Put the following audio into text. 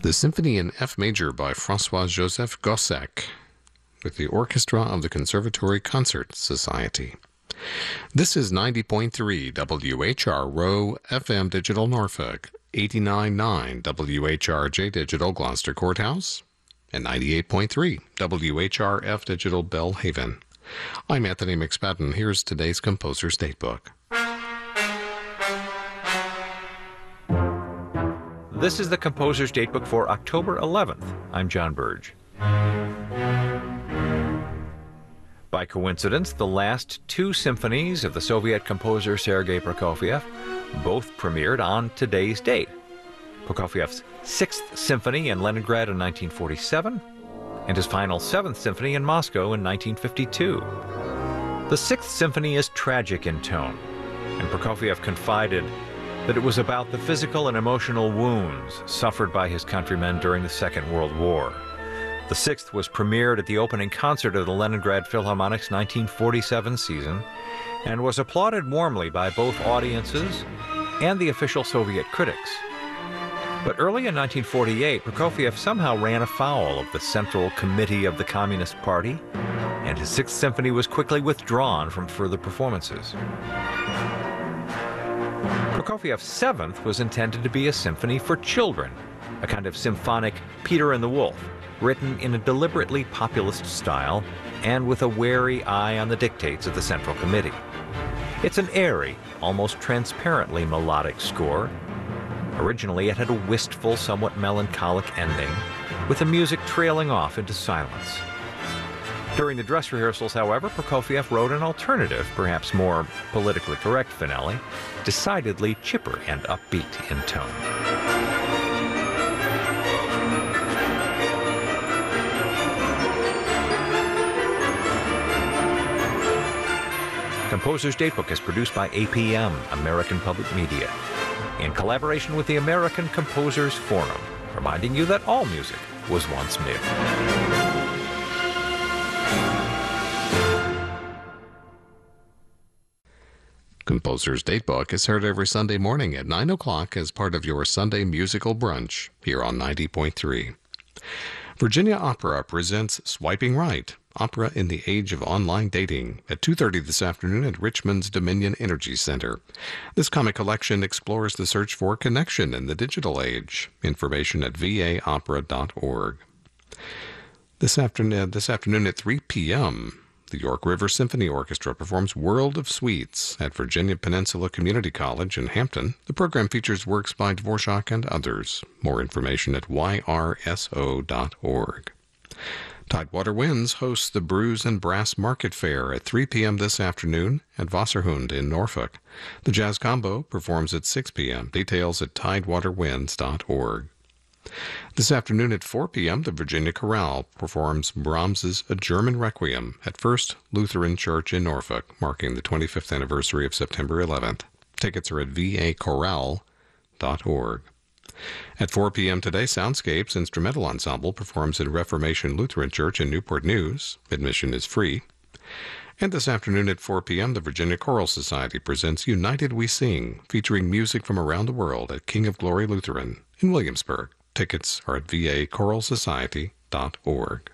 The Symphony in F Major by François-Joseph Gossec with the Orchestra of the Conservatory Concert Society. This is 90.3 WHRO FM Digital Norfolk, 89.9 WHRJ Digital Gloucester Courthouse, and 98.3 WHRF Digital Bellhaven. I'm Anthony McSpadden. Here's today's Composer's Datebook. This is the Composer's Datebook for October 11th. I'm John Burge. By coincidence, the last two symphonies of the Soviet composer Sergei Prokofiev both premiered on today's date. Prokofiev's Sixth Symphony in Leningrad in 1947 and his final Seventh Symphony in Moscow in 1952. The Sixth Symphony is tragic in tone, and Prokofiev confided that it was about the physical and emotional wounds suffered by his countrymen during the Second World War. The Sixth was premiered at the opening concert of the Leningrad Philharmonic's 1947 season and was applauded warmly by both audiences and the official Soviet critics. But early in 1948, Prokofiev somehow ran afoul of the Central Committee of the Communist Party, and his Sixth Symphony was quickly withdrawn from further performances. Prokofiev's Seventh was intended to be a symphony for children, a kind of symphonic Peter and the Wolf, written in a deliberately populist style and with a wary eye on the dictates of the Central Committee. It's an airy, almost transparently melodic score. Originally, it had a wistful, somewhat melancholic ending, with the music trailing off into silence. During the dress rehearsals, however, Prokofiev wrote an alternative, perhaps more politically correct finale, decidedly chipper and upbeat in tone. Composer's Datebook is produced by APM, American Public Media, in collaboration with the American Composers Forum, reminding you that all music was once new. Composer's Datebook is heard every Sunday morning at 9 o'clock as part of your Sunday musical brunch here on 90.3. Virginia Opera presents Swiping Right, Opera in the Age of Online Dating, at 2:30 this afternoon at Richmond's Dominion Energy Center. This comic collection explores the search for connection in the digital age. Information at vaopera.org. This afternoon at 3 p.m., the York River Symphony Orchestra performs World of Sweets at Virginia Peninsula Community College in Hampton. The program features works by Dvorak and others. More information at yrso.org. Tidewater Winds hosts the Brews and Brass Market Fair at 3 p.m. this afternoon at Wasserhund in Norfolk. The Jazz Combo performs at 6 p.m. Details at tidewaterwinds.org. This afternoon at 4 p.m., the Virginia Chorale performs Brahms's A German Requiem at First Lutheran Church in Norfolk, marking the 25th anniversary of September 11th. Tickets are at vachorale.org. At 4 p.m. today, Soundscapes Instrumental Ensemble performs at Reformation Lutheran Church in Newport News. Admission is free. And this afternoon at 4 p.m., the Virginia Choral Society presents United We Sing, featuring music from around the world at King of Glory Lutheran in Williamsburg. Tickets are at vachoralsociety.org.